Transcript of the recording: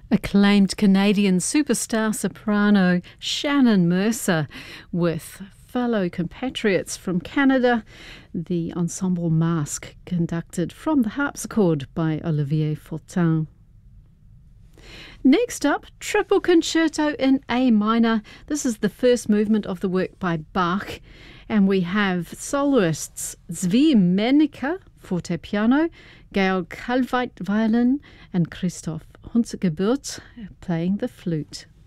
Acclaimed Canadian superstar soprano Shannon Mercer with fellow compatriots from Canada, the ensemble Masque, conducted from the harpsichord by Olivier Fortin. Next up, Triple Concerto in A minor. This is the first movement of the work by Bach, and we have soloists Zvi Menike, forte-piano, Georg Kalveit violin, and Christoph Hunzgeburt playing the flute.